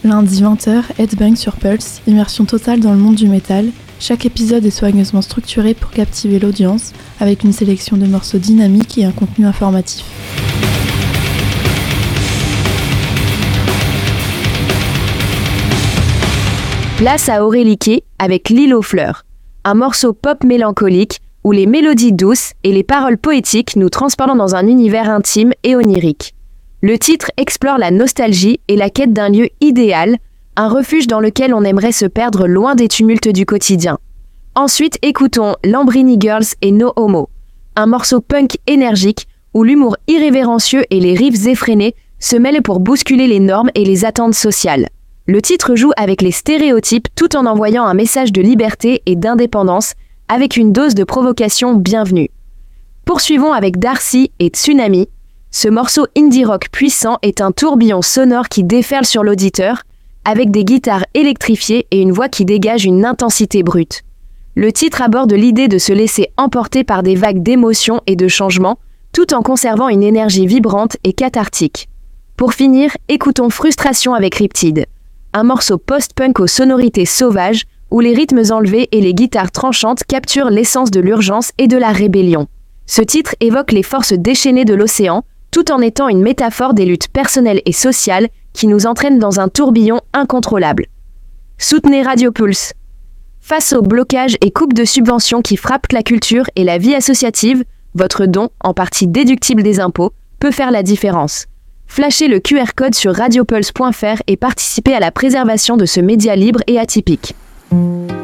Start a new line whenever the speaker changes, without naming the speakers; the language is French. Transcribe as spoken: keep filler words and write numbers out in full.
Lundi vingt heures, Headbang sur Pulse, immersion totale dans le monde du métal. Chaque épisode est soigneusement structuré pour captiver l'audience, avec une sélection de morceaux dynamiques et un contenu informatif.
Place à Aurélie Kay avec L'île aux fleurs, un morceau pop mélancolique où les mélodies douces et les paroles poétiques nous transportent dans un univers intime et onirique. Le titre explore la nostalgie et la quête d'un lieu idéal, un refuge dans lequel on aimerait se perdre loin des tumultes du quotidien. Ensuite, écoutons Lambrini Girls et No Homo, un morceau punk énergique où l'humour irrévérencieux et les riffs effrénés se mêlent pour bousculer les normes et les attentes sociales. Le titre joue avec les stéréotypes tout en envoyant un message de liberté et d'indépendance avec une dose de provocation bienvenue. Poursuivons avec Darcy et Tsunami. Ce morceau indie rock puissant est un tourbillon sonore qui déferle sur l'auditeur, avec des guitares électrifiées et une voix qui dégage une intensité brute. Le titre aborde l'idée de se laisser emporter par des vagues d'émotions et de changements, tout en conservant une énergie vibrante et cathartique. Pour finir, écoutons Frustration avec Riptide, un morceau post-punk aux sonorités sauvages, où les rythmes enlevés et les guitares tranchantes capturent l'essence de l'urgence et de la rébellion. Ce titre évoque les forces déchaînées de l'océan, tout en étant une métaphore des luttes personnelles et sociales qui nous entraînent dans un tourbillon incontrôlable. Soutenez Radio Pulse. Face aux blocages et coupes de subventions qui frappent la culture et la vie associative, votre don, en partie déductible des impôts, peut faire la différence. Flashez le Q R code sur radiopulse point f r et participez à la préservation de ce média libre et atypique.